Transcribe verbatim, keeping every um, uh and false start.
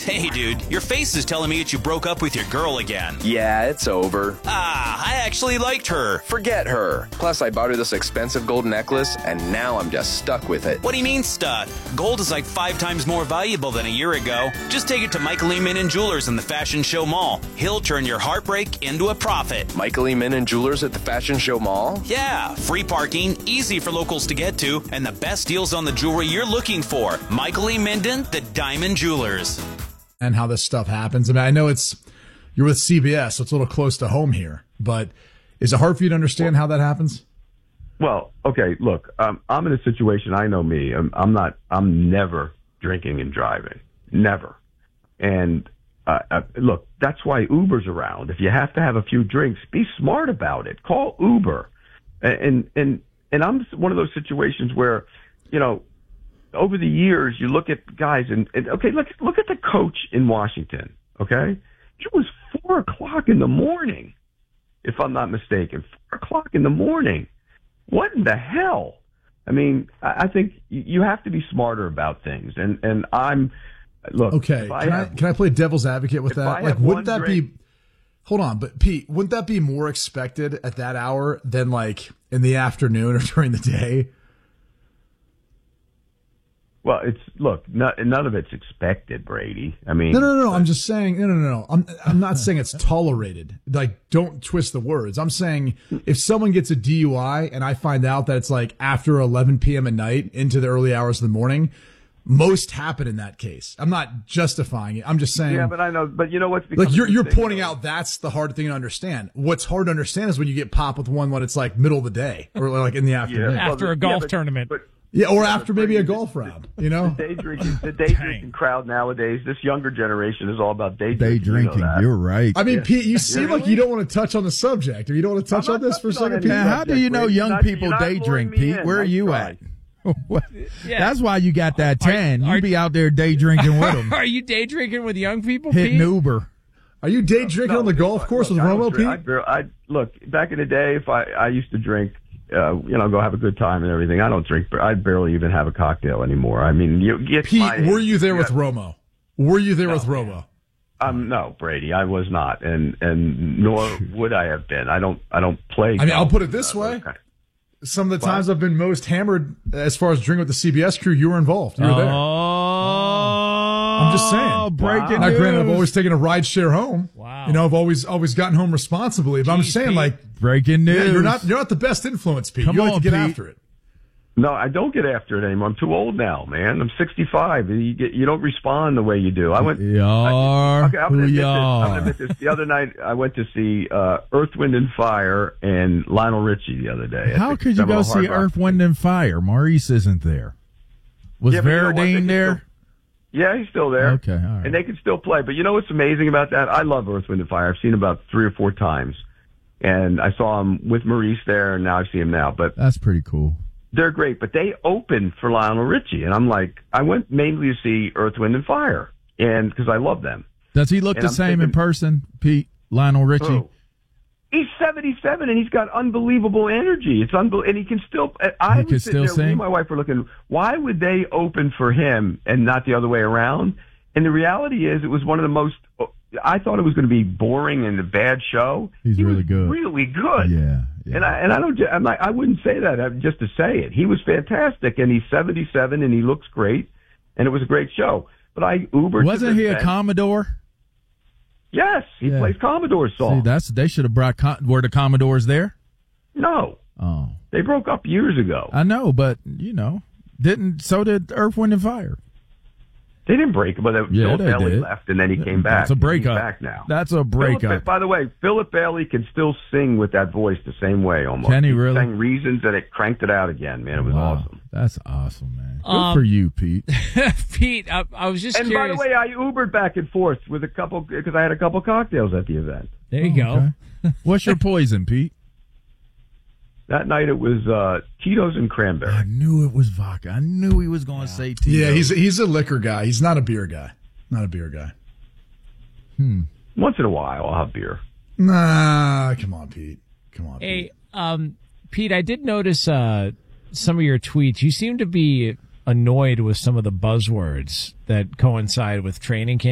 Hey, dude, your face is telling me that you broke up with your girl again. Yeah, it's over. Ah, I actually liked her. Forget her. Plus, I bought her this expensive gold necklace, and now I'm just stuck with it. What do you mean stuck? Gold is like five times more valuable than a year ago. Just take it to Michael E. Minnan Jewelers in the Fashion Show Mall. He'll turn your heartbreak into a profit. Michael E. Minnan Jewelers at the Fashion Show Mall? Yeah, free parking, easy for locals to get to, and the best deals on the jewelry you're looking for. Michael E. Minnan, the Diamond Jewelers. And how this stuff happens. I mean, I know it's you're with C B S, so it's a little close to home here, but is it hard for you to understand how that happens? Well, okay, look, um, I'm in a situation, I know me, I'm, I'm not, I'm never drinking and driving, never. And uh, uh, look, that's why Uber's around. If you have to have a few drinks, be smart about it. Call Uber. And, and, and I'm one of those situations where, you know, over the years, you look at guys and, and okay, look, look at the coach in Washington, okay? It was four o'clock in the morning, if I'm not mistaken, four o'clock in the morning. What in the hell? I mean, I, I think you have to be smarter about things. And, and I'm, look. Okay, I can, have, I, can I play devil's advocate with that? Like, wouldn't that drink, be, hold on, but Pete, wouldn't that be more expected at that hour than like in the afternoon or during the day? Well, it's look, no, none of it's expected, Brady. I mean, no, no, no. no. I'm just saying, no, no, no. no. I'm, I'm not saying it's tolerated. Like, don't twist the words. I'm saying if someone gets a D U I and I find out that it's like after eleven p.m. at night into the early hours of the morning, most happen in that case. I'm not justifying it. I'm just saying. Yeah, but I know. But you know what's like you're you're pointing out that's the hard thing to understand. What's hard to understand is when you get popped with one when it's like middle of the day or like in the afternoon yeah, after well, a golf yeah, but, tournament. But, Yeah, or yeah, after maybe a golf round, you know? The day drinking, the day drinking crowd nowadays, this younger generation is all about day drinking. Day drinking, you know you're right. I mean, Yeah. Pete, you seem Really? like you don't want to touch on the subject. Or you don't want to touch I'm on not this for a touching on second, any Pete? Man, how do you know You're young not- people you're not day luring drink, me Pete? in. Where are Nice you try. at? What? Yeah. That's why you got that tan. Are- You be out there day drinking with them, Are you day drinking with young people, hitting Pete? Uber. Are you day drinking No, on the golf course look, with I don't Romo, drink- I, Pete? barely- I look back in the day. If I I used to drink, uh, you know, go have a good time and everything. I don't drink. I barely even have a cocktail anymore. I mean, you get Pete, my were age. you there with Yeah. Romo? Were you there No. with Romo? Um, no, Brady, I was not, and and nor would I have been. I don't I don't play. I mean, I'll golf. put it this Uh, way. okay. Some of the What? times I've been most hammered as far as drinking with the C B S crew, you were involved. You were there. Oh, I'm just saying. Breaking Now, granted, I've news. always taken a ride share home. Wow. You know, I've always always gotten home responsibly. But I'm just Jeez, saying, Pete. like, Breaking news. yeah, you're not you're not the best influence, Pete. Come you like on, to get Pete. after it. No, I don't get after it anymore. I'm too old now, man. I'm sixty-five. You get, you don't respond the way you do. I went. Y'all, I, okay, I'm who gonna admit this. y'all? I'm gonna admit this. The other night, I went to see uh, Earth, Wind, and Fire and Lionel Richie the other day. at How the could you Seminole go see Hard Rock. Earth, Wind, and Fire? Maurice isn't there. Was Yeah, but you know what? They Verdine can there? still- Yeah, he's still there. Okay, all right. And they can still play. But you know what's amazing about that? I love Earth, Wind, and Fire. I've seen him about three or four times. And I saw him with Maurice there, and now I see him now. But That's pretty cool. they're great. But they opened for Lionel Richie. And I'm like, I went mainly to see Earth, Wind, and Fire. And because I love them. Does he look And the I'm same in thinking- person, Pete? Lionel Richie? Oh. He's seventy-seven and he's got unbelievable energy. It's unbel- and he can still. I He can was sitting still there, me sing? and my wife were looking. Why would they open for him and not the other way around? And the reality is, it was one of the most. I thought it was going to be boring and a bad show. He's he really was good. really good. Yeah. yeah. And I and I don't. I'm like, I wouldn't say that uh, just to say it. He was fantastic, and he's seventy-seven and he looks great, and it was a great show. But I Ubered. Wasn't to he this a event. Commodore? Yes, he Yeah. plays Commodore See, songs. that's they should have brought. Com- were the Commodores there? No, Oh, they broke up years ago. I know, but you know, didn't so did Earth, Wind, and Fire. They didn't break him, but Yeah, Philip they Bailey did. left, and then he came back. That's a breakup. He's back now. That's a Philip, breakup. by the way, Philip Bailey can still sing with that voice the same way almost. Can he really? sang Reasons, and it cranked it out again, man. It was Wow, awesome. that's awesome, man. Good Um, for you, Pete. Pete, I, I was just And curious. by the way, I Ubered back and forth with a couple because I had a couple cocktails at the event. there you go. Okay. What's your poison, Pete? That night it was uh, Tito's and I cranberry. knew it was vodka. I knew he was going to say Tito. Yeah, he's he's a liquor guy. He's not a beer guy. Not a beer guy. Once in a while, I'll have beer. Nah, come on, Pete. Come on, Hey, Pete. um, Pete, I did notice uh, some of your tweets. You seem to be annoyed with some of the buzzwords that coincide with training camp.